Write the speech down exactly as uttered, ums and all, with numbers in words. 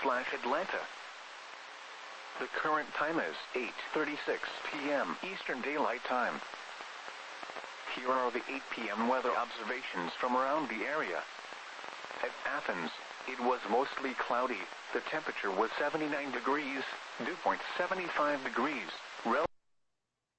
slash Atlanta. The current time is eight thirty-six p m Eastern Daylight Time. Here are the eight p m weather observations from around the area. At Athens, it was mostly cloudy. The temperature was seventy-nine degrees, dew point seventy-five degrees.